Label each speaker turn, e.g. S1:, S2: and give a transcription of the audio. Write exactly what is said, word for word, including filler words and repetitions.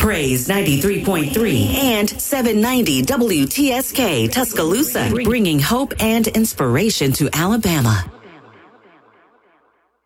S1: Praise ninety-three point three and seven ninety W T S K Tuscaloosa, bringing hope and inspiration to Alabama.